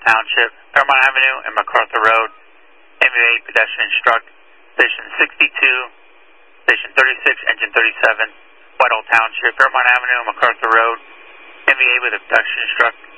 Township, Fairmont Avenue and MacArthur Road. MVA pedestrian struck. Station 62, Station 36, Engine 37, Whitehall Township, Fairmont Avenue and MacArthur Road. MVA with a pedestrian struck.